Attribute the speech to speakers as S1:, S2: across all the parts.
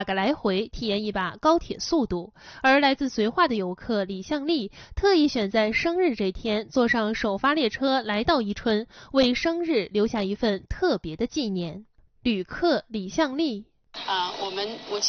S1: 个来回体验一把高铁速度。而来自绥化的游客李向丽特意选在生日这天坐上首发列车来到宜春，为生日留下一份特别的纪念。旅客李向丽。
S2: 我们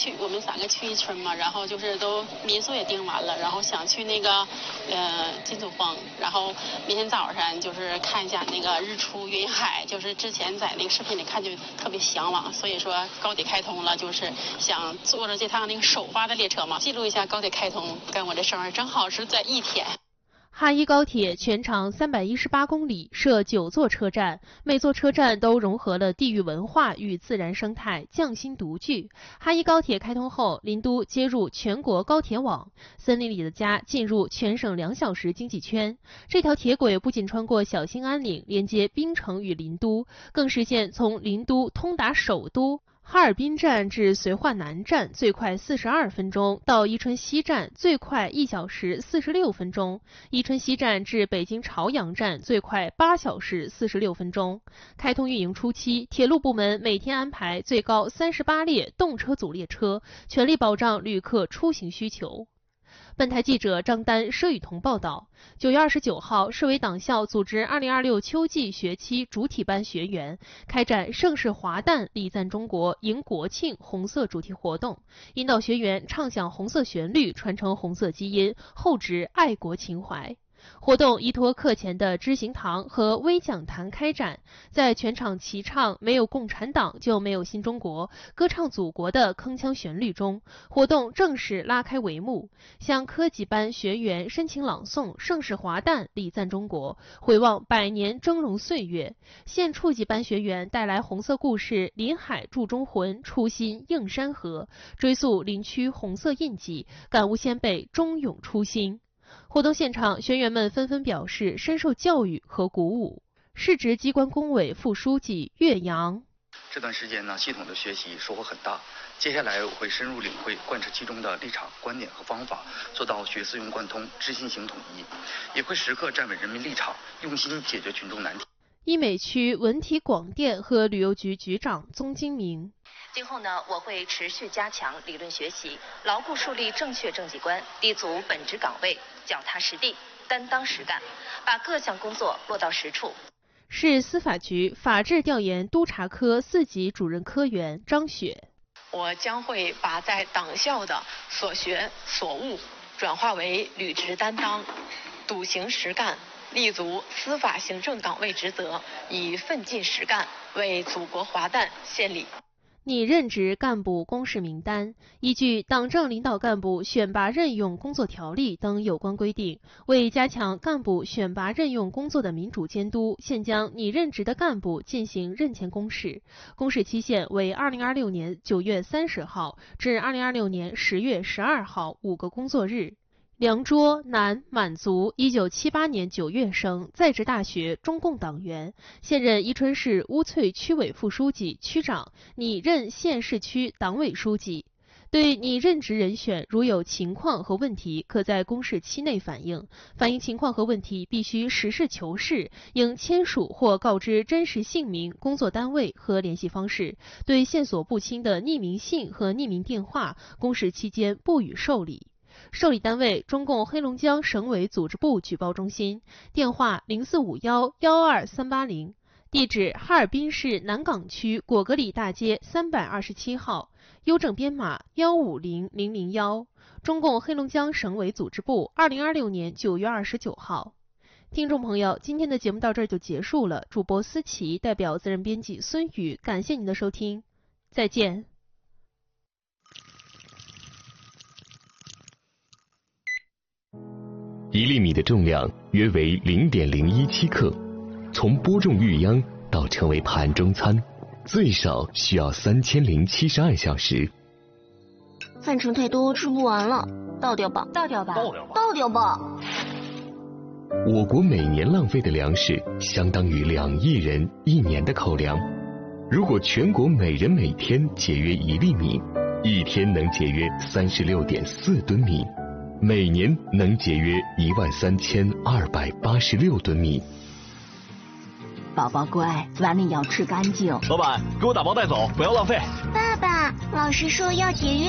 S2: 3个去宜春嘛，然后就是都民宿也订完了，然后想去那个金祖峰，然后明天早上就是看一下那个日出云海，就是之前在那个视频里看就特别向往，所以说高铁开通了，就是想坐着这趟那个首发的列车嘛，记录一下高铁开通跟我的生日正好是在一天。
S1: 哈伊高铁全长318公里，设9座车站，每座车站都融合了地域文化与自然生态，匠心独具。哈伊高铁开通后，林都接入全国高铁网，森林里的家进入全省2小时经济圈。这条铁轨不仅穿过小兴安岭，连接槟城与林都，更实现从林都通达首都哈尔滨站至绥化南站最快42分钟，到宜春西站最快1小时46分钟，宜春西站至北京朝阳站最快8小时46分钟。开通运营初期，铁路部门每天安排最高38列动车组列车，全力保障旅客出行需求。本台记者张丹、佘雨桐报道，9月29号，市委党校组织2026秋季学期主体班学员开展盛世华诞礼赞中国迎国庆红色主题活动，引导学员唱响红色旋律，传承红色基因，厚植爱国情怀。活动依托课前的知行堂和微讲坛开展，在全场齐唱没有共产党就没有新中国，歌唱祖国的铿锵旋律中，活动正式拉开帷幕。向科级班学员深情朗诵盛世华诞礼赞中国，回望100年峥嵘岁月。县处级班学员带来红色故事临海铸中魂，初心映山河，追溯林区红色印记，感悟先辈忠勇初心。活动现场，学员们纷纷表示深受教育和鼓舞。市直机关工委副书记岳阳：
S3: 这段时间呢，系统的学习收获很大。接下来我会深入领会、贯彻其中的立场、观点和方法，做到学思用贯通、知行行统一，也会时刻站稳人民立场，用心解决群众难题。
S1: 医美区文体广电和旅游局局长宗金明：
S4: 今后呢，我会持续加强理论学习，牢固树立正确政绩观，立足本职岗位，脚踏实地，担当实干，把各项工作落到实处。
S1: 市司法局法制调研督察科4级主任科员张雪：
S5: 我将会把在党校的所学所悟转化为履职担当，笃行实干，立足司法行政岗位职责，以奋进实干为祖国华诞献礼。
S1: 拟任职干部公示名单，依据《党政领导干部选拔任用工作条例》等有关规定，为加强干部选拔任用工作的民主监督，现将拟任职的干部进行任前公示，公示期限为2026年9月30号至2026年10月12号5个工作日。梁卓，男，满族，1978年9月生，在职大学，中共党员，现任宜春市乌翠区委副书记、区长，拟任县市区党委书记。对拟任职人选如有情况和问题，可在公示期内反映。反映情况和问题必须实事求是，应签署或告知真实姓名、工作单位和联系方式。对线索不清的匿名信和匿名电话，公示期间不予受理。受理单位：中共黑龙江省委组织部举报中心，电话0451-12380，地址哈尔滨市南岗区果戈里大街327号，邮政编码150001，中共黑龙江省委组织部，2026年9月29号。听众朋友，今天的节目到这儿就结束了。主播思琪代表责任编辑孙宇，感谢您的收听，再见。
S6: 1粒米的重量约为0.017克，从播种育秧到成为盘中餐，最少需要3072小时。
S7: 饭盛太多，吃不完了，倒掉吧，
S4: 倒掉吧，
S7: 倒掉吧。
S6: 我国每年浪费的粮食相当于2亿人1年的口粮。如果全国每人每天节约1粒米，一天能节约36.4吨米。每年能节约13286吨米。
S7: 宝宝乖，碗里要吃干净。
S8: 老板，给我打包带走，不要浪费。
S7: 爸爸，老师说要节约